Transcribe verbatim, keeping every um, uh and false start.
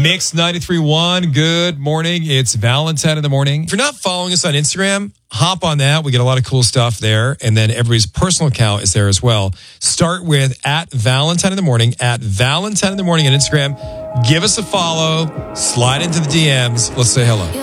Mix ninety-three point one. Good morning. It's Valentine in the morning. If you're not following us on Instagram, hop on that. We get a lot of cool stuff there. And then everybody's personal account is there as well. Start with at Valentine in the morning, at Valentine in the morning on Instagram. Give us a follow. Slide into the D Ms. Let's say hello.